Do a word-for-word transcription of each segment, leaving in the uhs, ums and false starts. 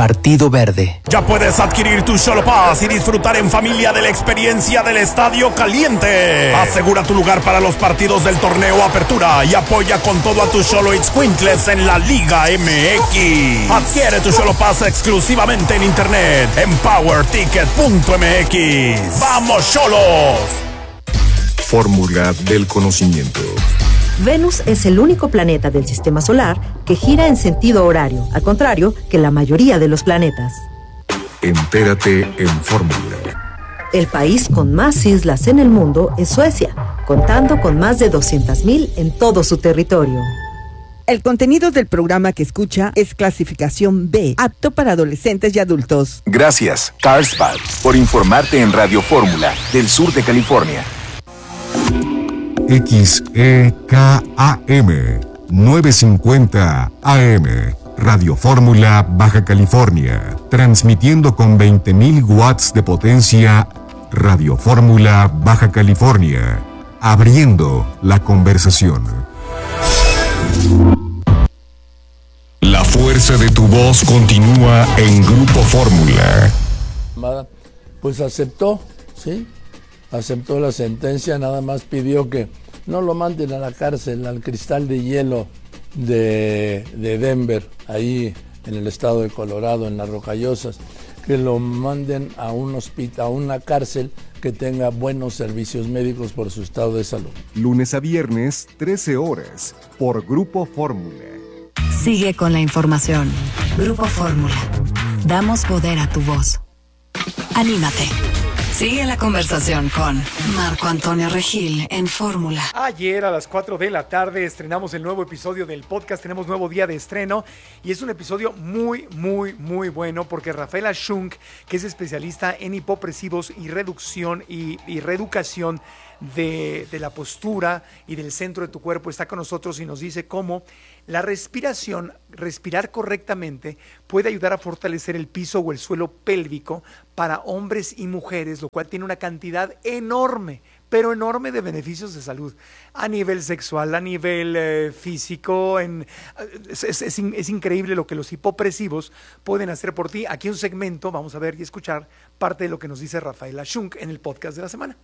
Partido Verde. Ya puedes adquirir tu Xolo Pass y disfrutar en familia de la experiencia del Estadio Caliente. Asegura tu lugar para los partidos del torneo Apertura y apoya con todo a tus Xolo Itzcuintles en la Liga M X. Adquiere tu Xolo Pass exclusivamente en internet en power ticket punto m x. ¡Vamos, Xolos! Fórmula del conocimiento. Venus es el único planeta del sistema solar que gira en sentido horario, al contrario que la mayoría de los planetas. Entérate en Fórmula. El país con más islas en el mundo es Suecia, contando con más de doscientas mil en todo su territorio. El contenido del programa que escucha es clasificación B, apto para adolescentes y adultos. Gracias, Carlsbad, por informarte en Radio Fórmula del sur de California. X E K A M novecientos cincuenta A M Radio Fórmula Baja California, transmitiendo con veinte mil watts de potencia. Radio Fórmula Baja California, abriendo la conversación. La fuerza de tu voz continúa en Grupo Fórmula. Pues aceptó, ¿sí? Aceptó la sentencia, nada más pidió que no lo manden a la cárcel, al Cristal de Hielo de, de Denver, ahí en el estado de Colorado, en las Rocallosas, que lo manden a un hospital, a una cárcel que tenga buenos servicios médicos por su estado de salud. Lunes a viernes, trece horas, por Grupo Fórmula. Sigue con la información. Grupo Fórmula. Damos poder a tu voz. Anímate. Sigue la conversación con Marco Antonio Regil en Fórmula. Ayer a las cuatro de la tarde estrenamos el nuevo episodio del podcast. Tenemos nuevo día de estreno y es un episodio muy, muy, muy bueno porque Rafaela Shunk, que es especialista en hipopresivos y reducción y, y reeducación de, de la postura y del centro de tu cuerpo, está con nosotros y nos dice cómo la respiración, respirar correctamente, puede ayudar a fortalecer el piso o el suelo pélvico para hombres y mujeres, lo cual tiene una cantidad enorme, pero enorme de beneficios de salud, a nivel sexual, a nivel eh, físico. En, es, es, es, es increíble lo que los hipopresivos pueden hacer por ti. Aquí un segmento, vamos a ver y escuchar parte de lo que nos dice Rafaela Shunk en el podcast de la semana.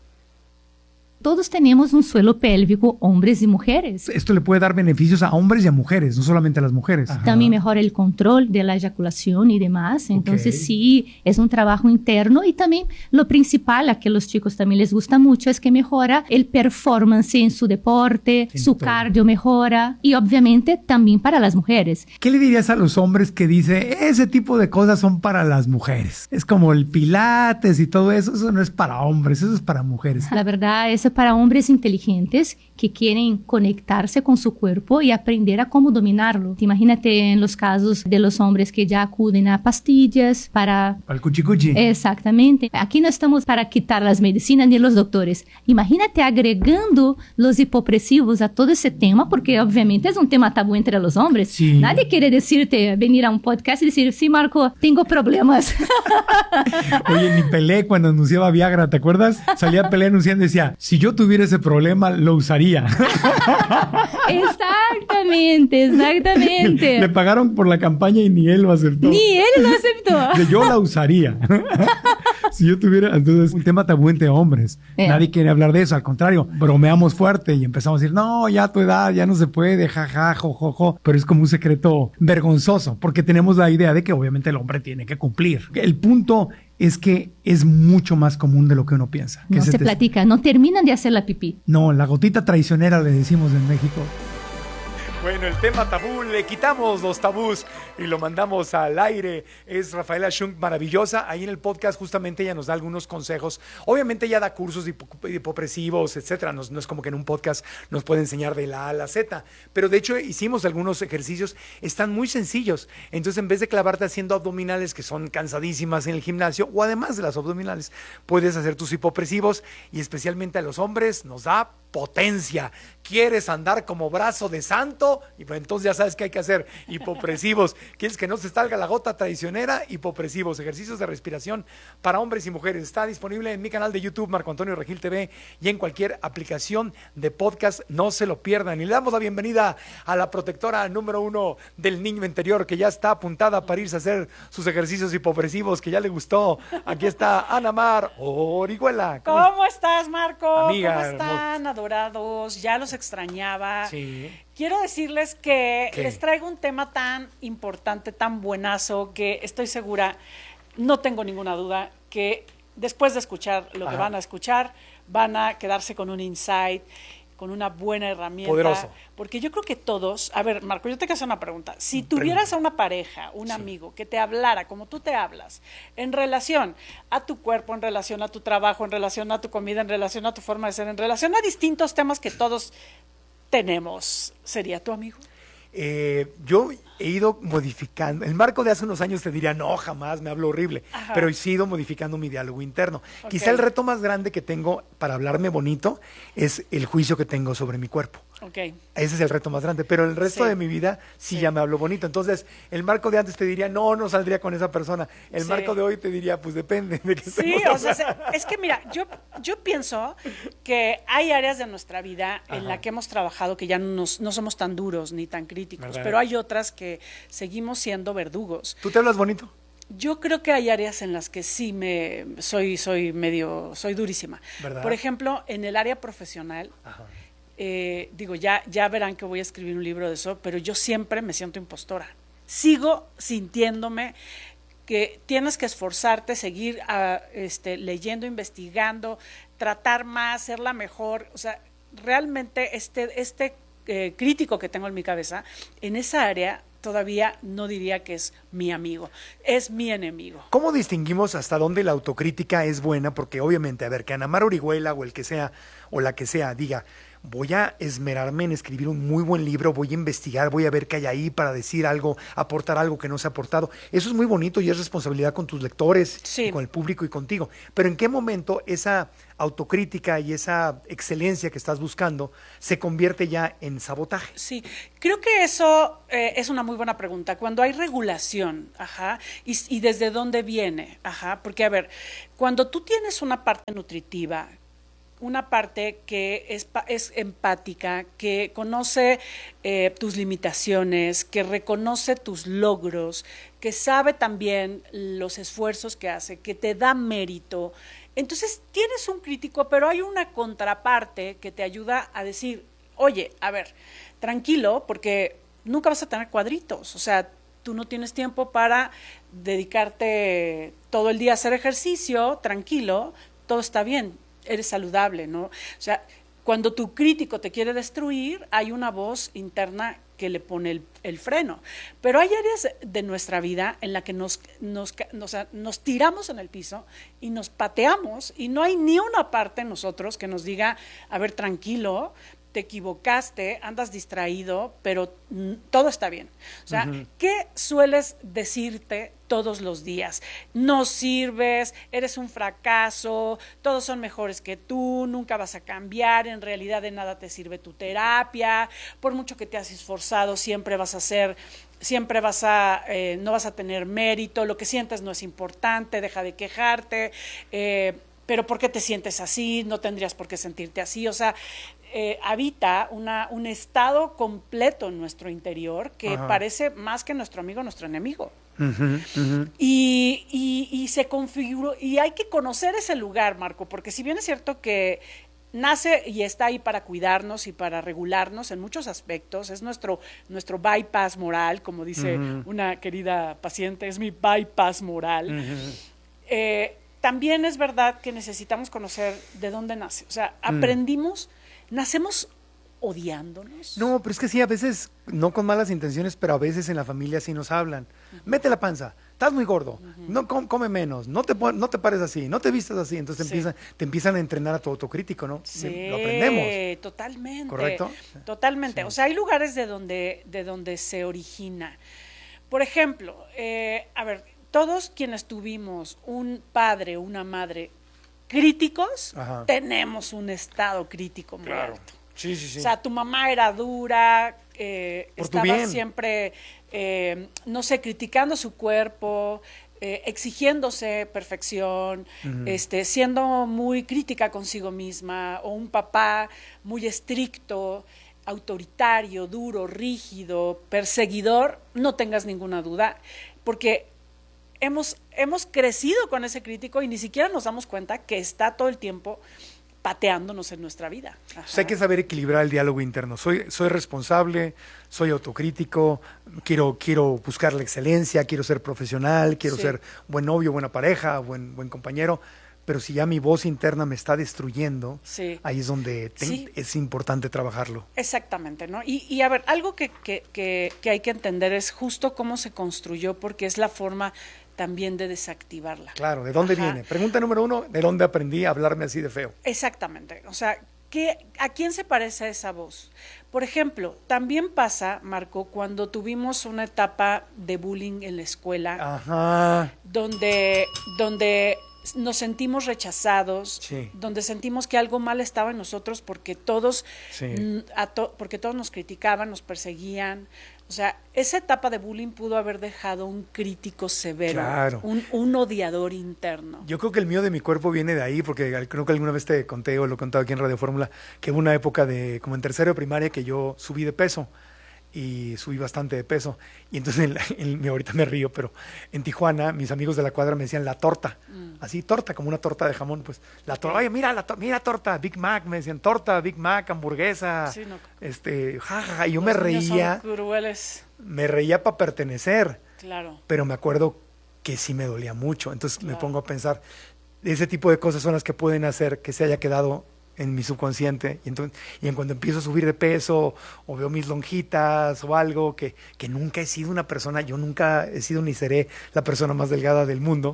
Todos tenemos un suelo pélvico, hombres y mujeres. Esto le puede dar beneficios a hombres y a mujeres, no solamente a las mujeres. Ajá. También mejora el control de la eyaculación y demás. Entonces, okay, sí, es un trabajo interno. Y también lo principal, a que los chicos también les gusta mucho, es que mejora el performance en su deporte, en su todo. Cardio mejora. Y obviamente también para las mujeres. ¿Qué le dirías a los hombres que dice ese tipo de cosas son para las mujeres? Es como el pilates y todo eso. Eso no es para hombres, eso es para mujeres. La verdad es para hombres inteligentes que quieren conectarse con su cuerpo y aprender a cómo dominarlo. Imagínate en los casos de los hombres que ya acuden a pastillas para... Para el cuchicuchi. Exactamente. Aquí no estamos para quitar las medicinas ni los doctores. Imagínate agregando los hipopresivos a todo ese tema, porque obviamente es un tema tabú entre los hombres. Sí. Nadie quiere decirte, venir a un podcast y decir, sí, Marco, tengo problemas. Oye, ni Pelé cuando anunciaba Viagra, ¿te acuerdas? Salía Pelé anunciando y decía, si yo tuviera ese problema, lo usaría. Exactamente, exactamente. Le, le pagaron por la campaña y ni él lo aceptó. Ni él lo aceptó. De yo la usaría. Si yo tuviera, entonces, un tema tabú entre hombres. Eh. Nadie quiere hablar de eso, al contrario, bromeamos fuerte y empezamos a decir, no, ya a tu edad, ya no se puede, jaja, jojojo. Jo, jo. Pero es como un secreto vergonzoso, porque tenemos la idea de que obviamente el hombre tiene que cumplir. El punto es que es mucho más común de lo que uno piensa. No se, se te... platica, no terminan de hacer la pipí. No, la gotita traicionera le decimos en México. Bueno, el tema tabú, le quitamos los tabús y lo mandamos al aire. Es Rafaela Shunk, maravillosa. Ahí en el podcast justamente ella nos da algunos consejos. Obviamente ella da cursos de hipopresivos, etcétera. No, no es como que en un podcast nos puede enseñar de la A a la Z. Pero de hecho hicimos algunos ejercicios, están muy sencillos. Entonces en vez de clavarte haciendo abdominales que son cansadísimas en el gimnasio, o además de las abdominales, puedes hacer tus hipopresivos y especialmente a los hombres nos da potencia. ¿Quieres andar como brazo de santo? hipo, y pues entonces ya sabes qué hay que hacer, hipopresivos. ¿Quieres que no se salga la gota traicionera? Hipopresivos, ejercicios de respiración para hombres y mujeres. Está disponible en mi canal de YouTube, Marco Antonio Regil T V, y en cualquier aplicación de podcast. No se lo pierdan. Y le damos la bienvenida a la protectora número uno del niño interior, que ya está apuntada para irse a hacer sus ejercicios hipopresivos, que ya le gustó. Aquí está Ana Mar Orihuela. ¿Cómo, ¿Cómo estás, Marco? Amiga, ¿Cómo están, hermoso. adorados? Ya los extrañaba. Sí. Quiero decirles que ¿Qué? les traigo un tema tan importante, tan buenazo, que estoy segura, no tengo ninguna duda, que después de escuchar lo Ajá. que van a escuchar, van a quedarse con un insight, con una buena herramienta. Poderoso. Porque yo creo que todos, a ver, Marco, yo te quiero hacer una pregunta. Si tuvieras a una pareja, un Sí. amigo, que te hablara como tú te hablas, en relación a tu cuerpo, en relación a tu trabajo, en relación a tu comida, en relación a tu forma de ser, en relación a distintos temas que todos tenemos, ¿sería tu amigo? Eh, yo he ido modificando. El Marco de hace unos años te diría, no, jamás, me hablo horrible. Ajá. Pero sí he ido modificando mi diálogo interno. Okay. Quizá el reto más grande que tengo para hablarme bonito es el juicio que tengo sobre mi cuerpo. Okay. Ese es el reto más grande, pero el resto sí. de mi vida sí, sí ya me hablo bonito. Entonces, el Marco de antes te diría, no, no saldría con esa persona. El sí. Marco de hoy te diría, pues depende de qué Sí, o sea, es que mira, yo, yo pienso que hay áreas de nuestra vida Ajá. en la que hemos trabajado que ya no, nos, no somos tan duros ni tan críticos, ¿verdad? Pero hay otras que seguimos siendo verdugos. ¿Tú te hablas bonito? Yo creo que hay áreas en las que sí me soy, soy medio, soy durísima. ¿Verdad? Por ejemplo, en el área profesional. Ajá. Eh, digo, ya, ya verán que voy a escribir un libro de eso, pero yo siempre me siento impostora. Sigo sintiéndome que tienes que esforzarte, seguir uh, este, leyendo, investigando, tratar más, ser la mejor. O sea, realmente este, este eh, crítico que tengo en mi cabeza, en esa área todavía no diría que es mi amigo, es mi enemigo. ¿Cómo distinguimos hasta dónde la autocrítica es buena? Porque obviamente, a ver, que Ana Mar Orihuela o el que sea, o la que sea, diga, voy a esmerarme en escribir un muy buen libro, voy a investigar, voy a ver qué hay ahí para decir algo, aportar algo que no se ha aportado. Eso es muy bonito y es responsabilidad con tus lectores, sí. y con el público y contigo. Pero ¿en qué momento esa autocrítica y esa excelencia que estás buscando se convierte ya en sabotaje? Sí, creo que eso eh, es una muy buena pregunta. Cuando hay regulación, ajá, y, y desde dónde viene, ajá, porque a ver, cuando tú tienes una parte nutritiva, una parte que es, es empática, que conoce eh, tus limitaciones, que reconoce tus logros, que sabe también los esfuerzos que hace, que te da mérito. Entonces tienes un crítico, pero hay una contraparte que te ayuda a decir, oye, a ver, tranquilo, porque nunca vas a tener cuadritos, o sea, tú no tienes tiempo para dedicarte todo el día a hacer ejercicio, tranquilo, todo está bien. Eres saludable, ¿no? O sea, cuando tu crítico te quiere destruir, hay una voz interna que le pone el, el freno. Pero hay áreas de nuestra vida en la que nos, nos, nos, nos tiramos en el piso y nos pateamos y no hay ni una parte en nosotros que nos diga, a ver, tranquilo, te equivocaste, andas distraído, pero mm, todo está bien. O sea, uh-huh. ¿qué sueles decirte todos los días? No sirves, eres un fracaso, todos son mejores que tú, nunca vas a cambiar, en realidad de nada te sirve tu terapia, por mucho que te has esforzado, siempre vas a ser, siempre vas a, eh, no vas a tener mérito, lo que sientes no es importante, deja de quejarte, eh, pero ¿por qué te sientes así? No tendrías por qué sentirte así, o sea, Eh, habita una, un estado completo en nuestro interior que Ajá. parece más que nuestro amigo, nuestro enemigo. Uh-huh, uh-huh. Y, y, y se configuró, y hay que conocer ese lugar, Marco, porque si bien es cierto que nace y está ahí para cuidarnos y para regularnos en muchos aspectos, es nuestro, nuestro bypass moral, como dice uh-huh. una querida paciente, es mi bypass moral. Uh-huh. Eh, también es verdad que necesitamos conocer de dónde nace. O sea, aprendimos... Uh-huh. ¿Nacemos odiándonos? No, pero es que sí, a veces, no con malas intenciones, pero a veces en la familia sí nos hablan. Uh-huh. Mete la panza, estás muy gordo, uh-huh. no com- come menos, no te, no te pares así, no te vistas así. Entonces sí. te, empiezan, te empiezan a entrenar a tu autocrítico, ¿no? Sí, lo aprendemos. Totalmente. ¿Correcto? Totalmente. Sí. O sea, hay lugares de donde, de donde se origina. Por ejemplo, eh, a ver, todos quienes tuvimos un padre, una madre críticos, Ajá. tenemos un estado crítico muy claro. alto. Sí, sí, sí. O sea, tu mamá era dura, eh, Por tu estaba bien. siempre, eh, no sé, criticando su cuerpo, eh, exigiéndose perfección, Ujú. este, siendo muy crítica consigo misma, o un papá muy estricto, autoritario, duro, rígido, perseguidor, no tengas ninguna duda, porque hemos, hemos crecido con ese crítico y ni siquiera nos damos cuenta que está todo el tiempo pateándonos en nuestra vida. Ajá. O sea, hay que saber equilibrar el diálogo interno. Soy, soy responsable, soy autocrítico, quiero, quiero buscar la excelencia, quiero ser profesional, quiero Sí. ser buen novio, buena pareja, buen, buen compañero. Pero si ya mi voz interna me está destruyendo, Sí. ahí es donde te- Sí. es importante trabajarlo. Exactamente, ¿no? Y, y a ver, algo que, que, que, que hay que entender es justo cómo se construyó, porque es la forma también de desactivarla. Claro, ¿de dónde Ajá. viene? Pregunta número uno, ¿de dónde aprendí a hablarme así de feo? Exactamente. O sea, ¿qué, ¿a quién se parece esa voz? Por ejemplo, también pasa, Marco, cuando tuvimos una etapa de bullying en la escuela, Ajá. donde, donde nos sentimos rechazados, Sí. donde sentimos que algo mal estaba en nosotros porque todos, Sí. mm, a to- porque todos nos criticaban, nos perseguían. O sea, esa etapa de bullying pudo haber dejado un crítico severo, Claro. un, un odiador interno. Yo creo que el mío de mi cuerpo viene de ahí, porque al- creo que alguna vez te conté o lo he contado aquí en Radio Fórmula, que hubo una época de, como en tercero de primaria, que yo subí de peso y subí bastante de peso. Y entonces, en la- en- ahorita me río, pero en Tijuana, mis amigos de la cuadra me decían la torta, así torta, como una torta de jamón, pues la torta, oye, mira, la to- mira torta, Big Mac, me decían torta, Big Mac, hamburguesa, Sí, no. este, jajaja, y yo me Los niños son reía, crueles, me reía para pertenecer. claro. Pero me acuerdo que sí me dolía mucho. Entonces me Claro. pongo a pensar, ese tipo de cosas son las que pueden hacer que se haya quedado en mi subconsciente. Y, entonces, y en cuando empiezo a subir de peso o veo mis lonjitas o algo, que, que nunca he sido una persona, yo nunca he sido ni seré la persona más delgada del mundo,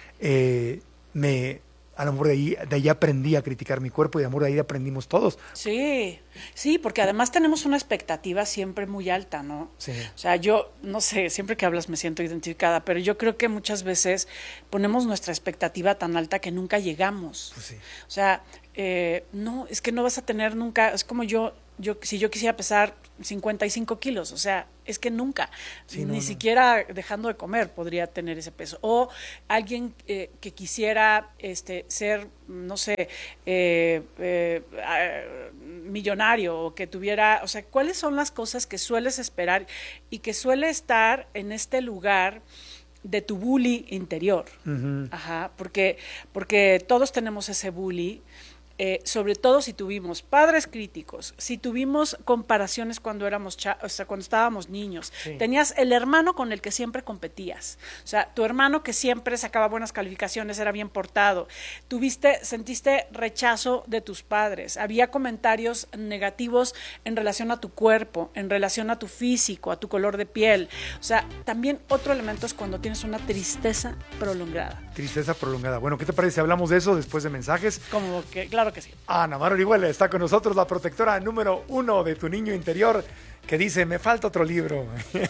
eh, me... A lo mejor de ahí, de ahí aprendí a criticar mi cuerpo y a lo mejor de ahí aprendimos todos. Sí, sí, porque además tenemos una expectativa siempre muy alta, ¿no? Sí. O sea, yo, no sé, siempre que hablas me siento identificada, pero yo creo que muchas veces ponemos nuestra expectativa tan alta que nunca llegamos. Pues sí. O sea, eh, no, es que no vas a tener nunca, es como yo, yo si yo quisiera pesar cincuenta y cinco kilos, o sea, es que nunca, Sí, no, ni no. siquiera dejando de comer podría tener ese peso. O alguien eh, que quisiera este, ser, no sé, eh, eh, eh, millonario o que tuviera, o sea, ¿cuáles son las cosas que sueles esperar y que suele estar en este lugar de tu bully interior? Ujú. Ajá, porque, porque todos tenemos ese bully, eh, sobre todo si tuvimos padres críticos, si tuvimos comparaciones cuando éramos cha- o sea, cuando estábamos niños, Sí. tenías el hermano con el que siempre competías, o sea, tu hermano que siempre sacaba buenas calificaciones, era bien portado, tuviste, sentiste rechazo de tus padres, había comentarios negativos en relación a tu cuerpo, en relación a tu físico, a tu color de piel, o sea, también otro elemento es cuando tienes una tristeza prolongada, Tristeza prolongada. Bueno, ¿qué te parece si hablamos de eso después de mensajes? como que, claro que sí. Ana Mar Orihuela está con nosotros, la protectora número uno de tu niño interior, que dice, me falta otro libro.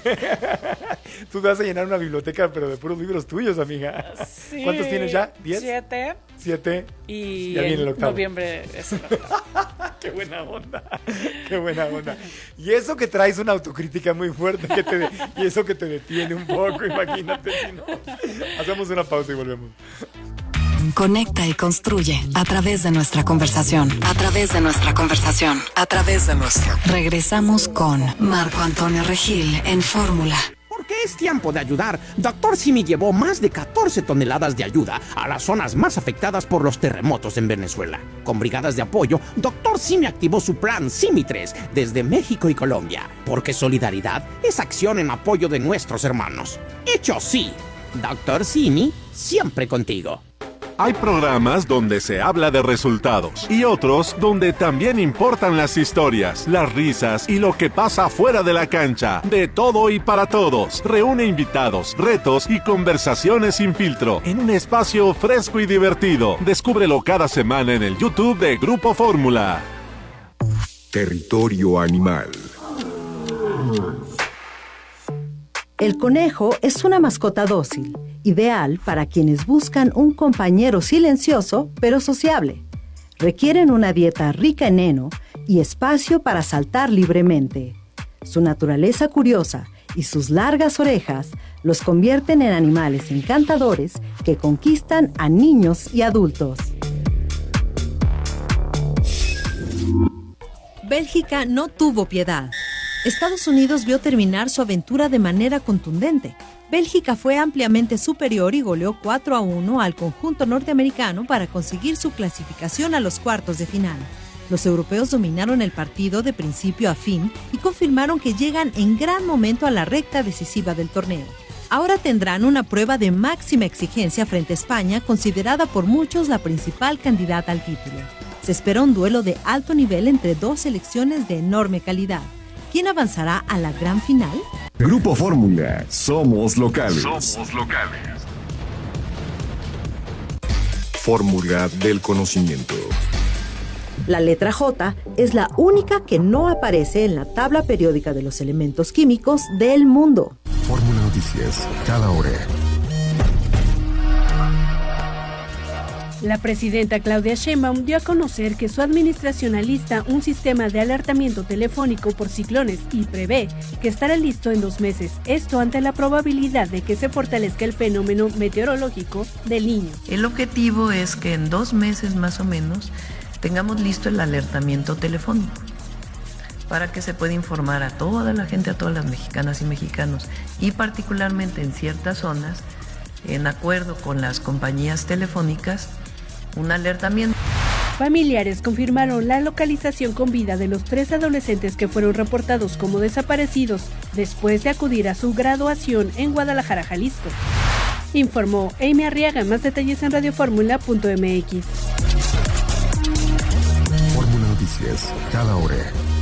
Tú te vas a llenar una biblioteca, pero de puros libros tuyos, amiga. Sí, ¿Cuántos tienes ya? ¿Diez? Siete. ¿Siete? Y Ya viene el en octavo. noviembre es el ¡Qué buena onda! ¡Qué buena onda! Y eso que traes una autocrítica muy fuerte, que te de- y eso que te detiene un poco, imagínate si no. Hacemos una pausa y volvemos. Conecta y construye a través de nuestra conversación. A través de nuestra conversación. A través de nuestra. Regresamos con Marco Antonio Regil en Fórmula. Porque es tiempo de ayudar. Doctor Simi llevó más de catorce toneladas de ayuda a las zonas más afectadas por los terremotos en Venezuela. Con brigadas de apoyo, Doctor Simi activó su plan Simi tres desde México y Colombia. Porque solidaridad es acción en apoyo de nuestros hermanos. Hecho sí. Doctor Simi, siempre contigo. Hay programas donde se habla de resultados y otros donde también importan las historias, las risas y lo que pasa fuera de la cancha. De todo y para todos. Reúne invitados, retos y conversaciones sin filtro en un espacio fresco y divertido. Descúbrelo cada semana en el YouTube de Grupo Fórmula. Territorio Animal. El conejo es una mascota dócil, ideal para quienes buscan un compañero silencioso pero sociable. Requieren una dieta rica en heno y espacio para saltar libremente. Su naturaleza curiosa y sus largas orejas los convierten en animales encantadores que conquistan a niños y adultos. Bélgica no tuvo piedad. Estados Unidos vio terminar su aventura de manera contundente. Bélgica fue ampliamente superior y goleó cuatro a uno al conjunto norteamericano para conseguir su clasificación a los cuartos de final. Los europeos dominaron el partido de principio a fin y confirmaron que llegan en gran momento a la recta decisiva del torneo. Ahora tendrán una prueba de máxima exigencia frente a España, considerada por muchos la principal candidata al título. Se espera un duelo de alto nivel entre dos selecciones de enorme calidad. ¿Quién avanzará a la gran final? Grupo Fórmula, somos locales. Somos locales. Fórmula del conocimiento. La letra J es la única que no aparece en la tabla periódica de los elementos químicos del mundo. Fórmula Noticias, cada hora. La presidenta Claudia Sheinbaum dio a conocer que su administración alista un sistema de alertamiento telefónico por ciclones y prevé que estará listo en dos meses. Esto ante la probabilidad de que se fortalezca el fenómeno meteorológico del Niño. El objetivo es que en dos meses más o menos tengamos listo el alertamiento telefónico para que se pueda informar a toda la gente, a todas las mexicanas y mexicanos, y particularmente en ciertas zonas, en acuerdo con las compañías telefónicas, un alertamiento. Familiares confirmaron la localización con vida de los tres adolescentes que fueron reportados como desaparecidos después de acudir a su graduación en Guadalajara, Jalisco. Informó Amy Arriaga. Más detalles en radioformula punto m x. Fórmula Noticias, cada hora.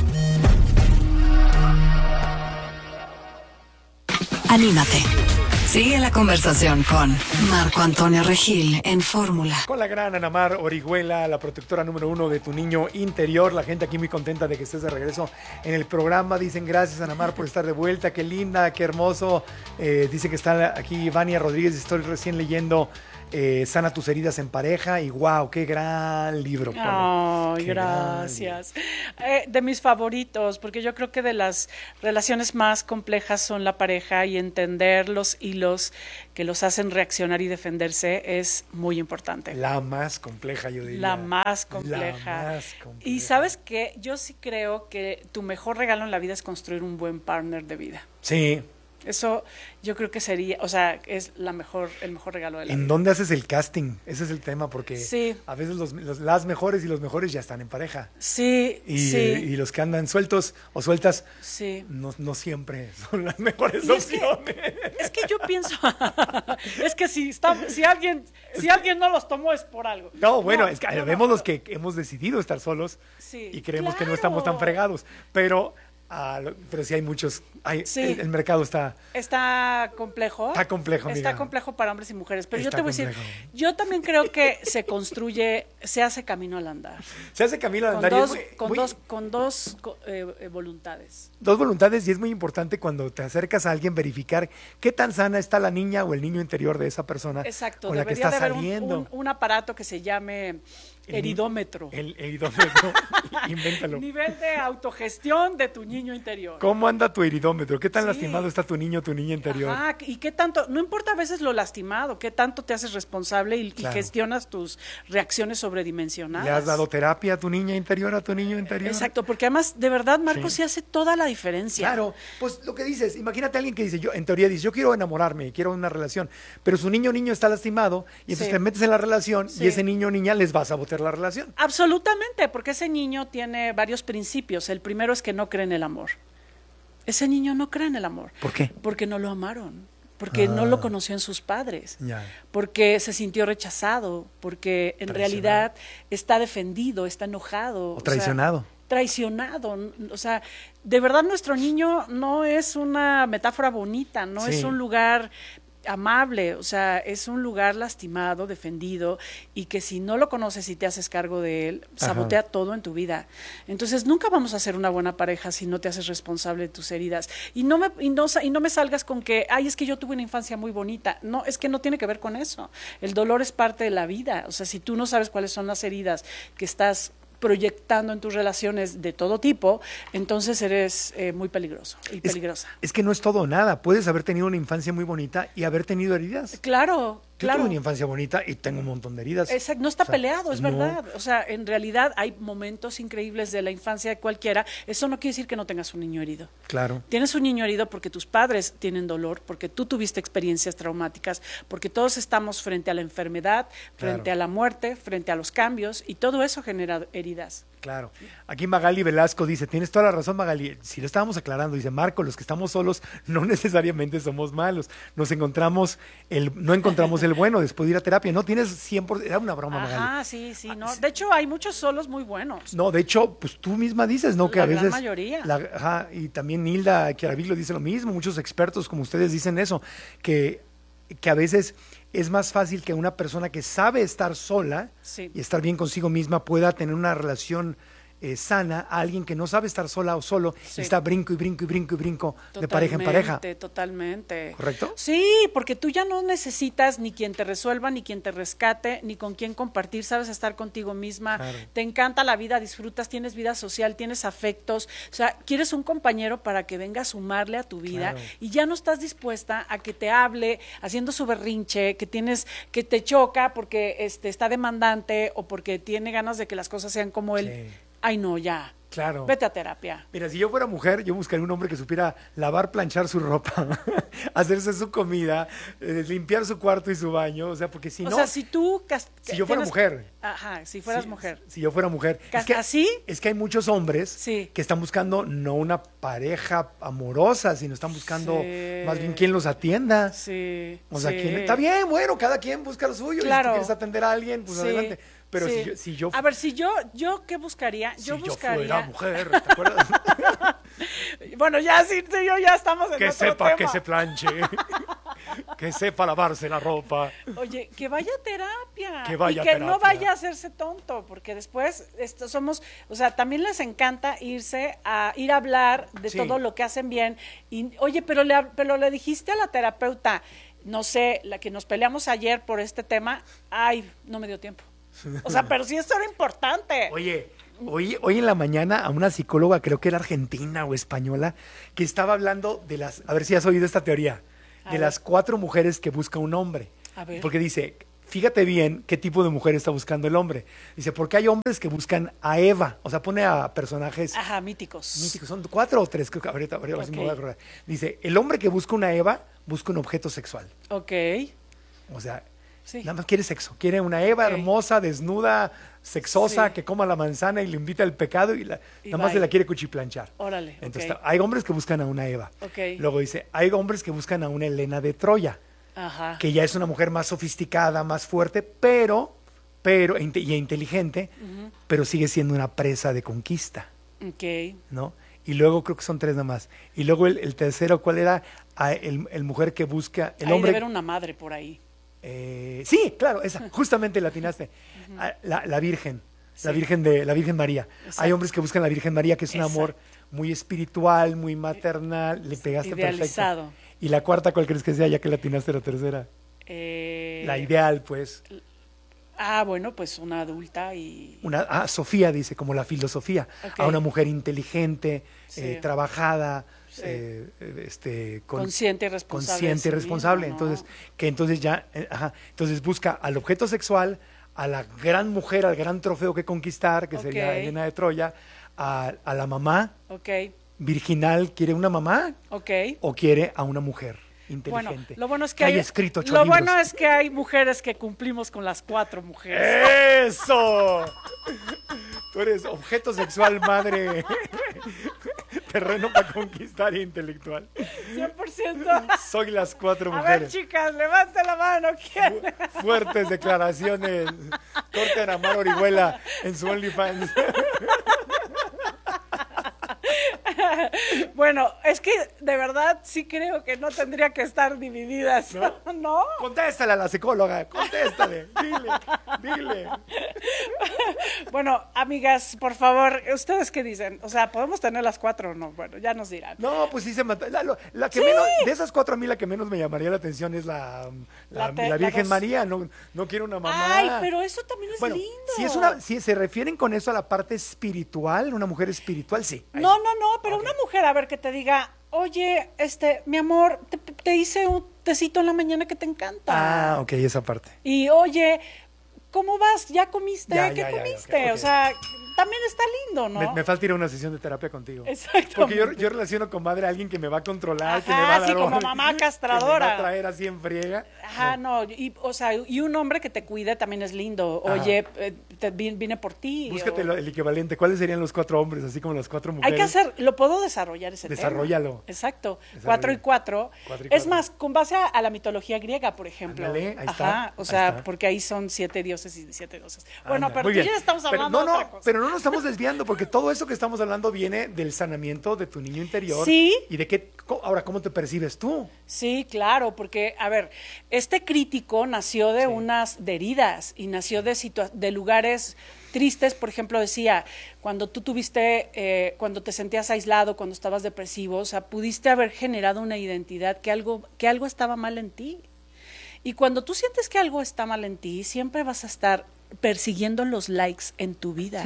Anímate. Sigue la conversación con Marco Antonio Regil en Fórmula. Con la gran Ana Mar Orihuela, la protectora número uno de tu niño interior. La gente aquí muy contenta de que estés de regreso en el programa. Dicen gracias, Ana Mar, por estar de vuelta. Qué linda, qué hermoso. Eh, dice que está aquí Vania Rodríguez. Estoy recién leyendo eh, Sana tus heridas en pareja. Y wow, qué gran libro. Ay, qué gracias. Eh, de mis favoritos, porque yo creo que de las relaciones más complejas son la pareja, y entender los hilos que los hacen reaccionar y defenderse es muy importante. La más compleja, yo diría. La más compleja. La más compleja. Y ¿sabes qué? Yo sí creo que tu mejor regalo en la vida es construir un buen partner de vida. Sí. Eso yo creo que sería, o sea, es la mejor, el mejor regalo de la ¿En vida. dónde haces el casting? Ese es el tema, porque sí. a veces los, los, las mejores y los mejores ya están en pareja. Sí, y, sí. Y los que andan sueltos o sueltas, sí. no, no siempre son las mejores y opciones. Es que, es que yo pienso, es que si, está, si, alguien, si alguien no los tomó es por algo. No, bueno, no, es que no, vemos no, los que hemos decidido estar solos sí, y creemos claro. que no estamos tan fregados, pero... Ah, pero sí hay muchos, hay, sí. el, el mercado está... Está complejo. Está complejo, Está amiga. complejo para hombres y mujeres, pero está yo te voy complejo. a decir, yo también creo que se construye, se hace camino al andar. Se hace camino al andar. Con dos, muy, con muy, dos, con dos eh, voluntades. Dos voluntades, y es muy importante cuando te acercas a alguien verificar qué tan sana está la niña o el niño interior de esa persona. Exacto, con la que debería está de haber saliendo. Un, un, un aparato que se llame heridómetro. El heridómetro, invéntalo. Nivel de autogestión de tu niño interior. ¿Cómo anda tu heridómetro? ¿Qué tan sí. lastimado está tu niño o tu niña interior? Ajá, y qué tanto, no importa a veces lo lastimado, qué tanto te haces responsable y, claro. y gestionas tus reacciones sobredimensionadas. ¿Le has dado terapia a tu niña interior, a tu niño interior? Exacto, porque además, de verdad, Marco, sí, sí hace toda la diferencia. Claro, pues lo que dices, imagínate a alguien que dice, yo en teoría dice, yo quiero enamorarme, quiero una relación, pero su niño o niño está lastimado, y entonces sí. te metes en la relación, sí. y ese niño o niña les va a sabotear la relación. Absolutamente, porque ese niño tiene varios principios. El primero es que no cree en el amor. Ese niño no cree en el amor. ¿Por qué? Porque no lo amaron, porque ah. no lo conoció en sus padres, ya. porque se sintió rechazado, porque en realidad está defendido, está enojado. O traicionado. O sea, traicionado, o sea, de verdad nuestro niño no es una metáfora bonita, no sí. es un lugar amable, o sea, es un lugar lastimado, defendido, y que si no lo conoces y te haces cargo de él, sabotea Ajá. todo en tu vida. Entonces nunca vamos a ser una buena pareja si no te haces responsable de tus heridas. Y no me, y no, y no me salgas con que, ay, es que yo tuve una infancia muy bonita. No, es que no tiene que ver con eso. El dolor es parte de la vida. O sea, si tú no sabes cuáles son las heridas que estás proyectando en tus relaciones de todo tipo, entonces eres eh, muy peligroso y peligrosa. Es, es que no es todo o nada. Puedes haber tenido una infancia muy bonita y haber tenido heridas. Claro. Yo Claro. tuve una infancia bonita y tengo un montón de heridas. Exacto, no está O sea, peleado, es no. verdad. O sea, en realidad hay momentos increíbles de la infancia de cualquiera. Eso no quiere decir que no tengas un niño herido. Claro. Tienes un niño herido porque tus padres tienen dolor, porque tú tuviste experiencias traumáticas, porque todos estamos frente a la enfermedad, frente Claro. a la muerte, frente a los cambios, y todo eso genera heridas. Claro. Aquí Magali Velasco dice, tienes toda la razón, Magali. Si lo estábamos aclarando, dice Marco, los que estamos solos no necesariamente somos malos. Nos encontramos, el, no encontramos el bueno después de ir a terapia. No tienes cien por ciento, era una broma, Magali. Ajá, sí, sí, no. De hecho, hay muchos solos muy buenos. No, de hecho, pues tú misma dices, ¿no? Que La a gran veces. mayoría. La, ajá, y también Nilda Chiaravillo dice lo mismo. Muchos expertos como ustedes dicen eso, que, que a veces es más fácil que una persona que sabe estar sola Sí. y estar bien consigo misma pueda tener una relación eh, sana a alguien que no sabe estar sola o solo Sí. y está brinco y brinco y brinco y brinco de pareja en pareja. Totalmente, totalmente. ¿Correcto? Sí, porque tú ya no necesitas ni quien te resuelva, ni quien te rescate, ni con quien compartir, sabes estar contigo misma, Claro. te encanta la vida, disfrutas, tienes vida social, tienes afectos, o sea, quieres un compañero para que venga a sumarle a tu vida Claro. y ya no estás dispuesta a que te hable haciendo su berrinche, que tienes, que te choca porque este está demandante o porque tiene ganas de que las cosas sean como él. Sí. Ay, no, ya. Claro. Vete a terapia. Mira, si yo fuera mujer, yo buscaría un hombre que supiera lavar, planchar su ropa, hacerse su comida, eh, limpiar su cuarto y su baño, o sea, porque si o no... sea, si tú... cas- Si yo fuera tienes- mujer. Ajá, si fueras Sí, mujer. Si yo fuera mujer. Ca- Es que, ¿Así? Es que hay muchos hombres que están buscando no una pareja amorosa, sino están buscando Sí. más bien quien los atienda. Sí. O sea, sí. quien, está bien, bueno, cada quien busca lo suyo. Y si Claro. tú quieres atender a alguien, pues Sí, adelante. Pero sí. si yo, si yo, A ver, si yo, yo ¿qué buscaría? si Yo yo buscaría... fuera mujer, ¿te acuerdas? Bueno, ya sí, tú y yo ya estamos en que otro sepa tema. que se planche, que sepa lavarse la ropa. Oye, que vaya a terapia. Que vaya y que a no terapia. vaya a hacerse tonto, porque después esto somos, o sea, también les encanta irse a ir a hablar de Sí. todo lo que hacen bien. Y, oye, pero le, pero le dijiste a la terapeuta, no sé, la que nos peleamos ayer por este tema, ay, no me dio tiempo. O sea, pero sí esto era importante. Oye, hoy, hoy en la mañana a una psicóloga, creo que era argentina o española, que estaba hablando de las, a ver si has oído esta teoría, A de ver. las cuatro mujeres que busca un hombre. A ver. Porque dice, fíjate bien qué tipo de mujer está buscando el hombre. Dice, porque hay hombres que buscan a Eva, o sea, pone a personajes Ajá, míticos. míticos, son cuatro o tres, creo que ahorita, ahorita Ok. me voy a acordar. Dice, el hombre que busca una Eva busca un objeto sexual. Ok. O sea, Sí. nada más quiere sexo. Quiere una Eva Ok. hermosa, desnuda, sexosa, Sí. que coma la manzana y le invita al pecado y, la- Y nada más bye. se la quiere cuchiplanchar. Órale. Entonces, ok. ta- hay hombres que buscan a una Eva. Ok. Luego dice, hay hombres que buscan a una Helena de Troya, Ajá. que ya es una mujer más sofisticada, más fuerte, pero, pero, e inte- y inteligente, Ujú. pero sigue siendo una presa de conquista, Ok. ¿no? Y luego creo que son tres nada más. Y luego el, el tercero, ¿cuál era? Ah, el, el mujer que busca, el Hay hombre... de ver una madre por ahí. Eh, sí, claro, esa, justamente la atinaste. Ah, la, la Virgen, la Virgen de la Virgen María. Exacto. Hay hombres que buscan la Virgen María, que es un Exacto. amor muy espiritual, muy maternal. Le pegaste Idealizado. perfecto. Y la cuarta, ¿cuál crees que sea? Ya que la atinaste la tercera. Eh, La ideal, pues. Ah, bueno, pues una adulta y... Una, ah, Sofía dice, como la filosofía. Ok. A una mujer inteligente, Sí. eh, trabajada, Sí. eh, eh, este, con- Consciente y responsable consciente y de sí responsable. misma, ¿no? Entonces, que entonces ya, eh, ajá, entonces busca al objeto sexual, a la gran mujer, al gran trofeo que conquistar, que sería Ok. Helena de Troya, a, a la mamá Ok, virginal, ¿quiere una mamá ok. o quiere a una mujer Bueno, inteligente? lo bueno es que, haya hay, escrito ocho lo libros. bueno es que hay mujeres que cumplimos con las cuatro mujeres. ¡Eso! Tú eres objeto sexual, madre. Terreno para conquistar e intelectual. cien por ciento. Soy las cuatro A ver, mujeres. chicas, levante la mano. ¿Quién? Fuertes declaraciones. Corten a Mar Orihuela en su OnlyFans. Bueno, es que de verdad sí creo que no tendría que estar divididas. ¿No? ¿No? Contéstale a la psicóloga, contéstale, dile, dile. Bueno, amigas, por favor, ¿ustedes qué dicen? O sea, ¿podemos tener las cuatro o no? Bueno, ya nos dirán. No, pues sí se mata. La, la, la que Sí. menos, de esas cuatro a mí la que menos me llamaría la atención es la, la, La te- la Virgen la dos. María. No, no quiero una mamá. Ay, pero eso también es Bueno, lindo. si es una, si se refieren con eso a la parte espiritual, una mujer espiritual, sí. Ahí No, sí. no, no, pero una mujer, a ver, que te diga, oye, este, mi amor, te, te hice un tecito en la mañana que te encanta. Ah, ok, esa parte. Y oye, ¿cómo vas? ¿Ya comiste? Ya, ¿Qué ya, ya, comiste? ok, ok. O sea, también está lindo, ¿no? Me, me falta ir a una sesión de terapia contigo. Exacto. Porque yo, yo relaciono con madre a alguien que me va a controlar, que me va a Ajá, dar sí, como orden, mamá que me va castradora. a traer así en friega. Ajá, no, y, o sea, y un hombre que te cuide también es lindo. Ajá. Oye, eh, te, vine vine por ti. Búscate o- lo- el equivalente. ¿Cuáles serían los cuatro hombres, así como las cuatro mujeres? Hay que hacer, lo puedo desarrollar ese tema. Desarróllalo. Exacto. Desarrolla. Cuatro y cuatro. Cuatro y Es cuatro. más, con base a, a la mitología griega, por ejemplo. Ándale, ahí Ajá. está, O ahí sea, está. porque ahí son siete dioses y siete dioses. Bueno, Anda, pero muy tú bien. ya estamos Pero hablando no, de no, otra cosa. pero no nos estamos desviando, porque todo eso que estamos hablando viene del sanamiento de tu niño interior. Sí. Y de qué, co- ahora, ¿cómo te percibes tú? Sí, claro, porque, a ver, este crítico nació de unas de heridas y nació de, situa- de lugares tristes. Por ejemplo, decía, cuando tú tuviste, eh, cuando te sentías aislado, cuando estabas depresivo, o sea, pudiste haber generado una identidad que algo, que algo estaba mal en ti. Y cuando tú sientes que algo está mal en ti, siempre vas a estar persiguiendo los likes en tu vida.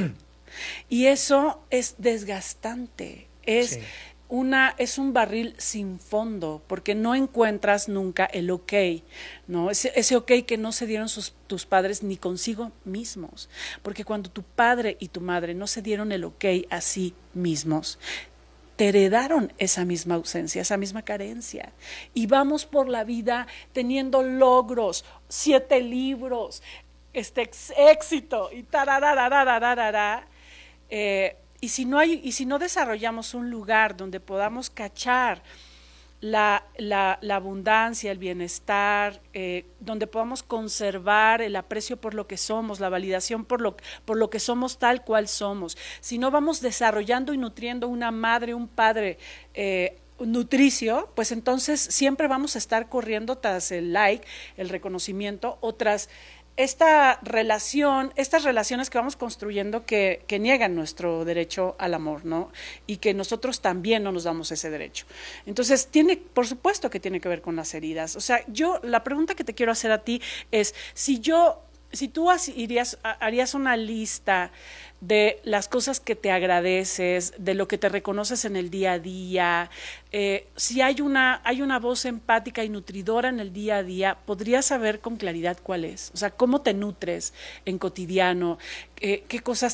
Y eso es desgastante. Es Sí. una, es un barril sin fondo, porque no encuentras nunca el ok, ¿no? Ese, ese ok que no se dieron sus, tus padres ni consigo mismos. Porque cuando tu padre y tu madre no se dieron el ok a sí mismos, te heredaron esa misma ausencia, esa misma carencia. Y vamos por la vida teniendo logros, siete libros, este ex- éxito y tararararararara. Eh, y si no hay, y si no desarrollamos un lugar donde podamos cachar la, la, la abundancia, el bienestar, eh, donde podamos conservar el aprecio por lo que somos, la validación por lo, por lo que somos tal cual somos, si no vamos desarrollando y nutriendo una madre, un padre eh, nutricio, pues entonces siempre vamos a estar corriendo tras el like, el reconocimiento, o tras esta relación, estas relaciones que vamos construyendo que, que niegan nuestro derecho al amor, ¿no? Y que nosotros también no nos damos ese derecho. Entonces, tiene, por supuesto que tiene que ver con las heridas. O sea, yo, la pregunta que te quiero hacer a ti es, si yo, si tú has- irías, ha- harías una lista de las cosas que te agradeces, de lo que te reconoces en el día a día, eh, si hay una, hay una voz empática y nutridora en el día a día, podrías saber con claridad cuál es. O sea, cómo te nutres en cotidiano, eh, qué cosas